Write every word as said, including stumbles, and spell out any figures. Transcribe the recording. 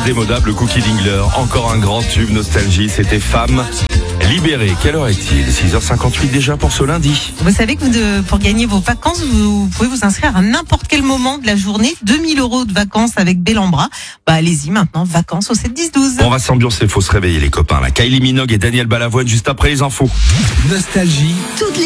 l'indémodable Cookie Dingler. Encore un grand tube nostalgie, c'était Femme libérée. Quelle heure est-il ? six heures cinquante-huit déjà pour ce lundi. Vous savez que vous de, pour gagner vos vacances, vous, vous pouvez vous inscrire à n'importe quel moment de la journée. deux mille euros de vacances avec Bellambra. Bah allez-y maintenant, vacances au sept dix douze. On va s'ambiancer, faut se réveiller les copains. La Kylie Minogue et Daniel Balavoine juste après les infos. Nostalgie. Toutes les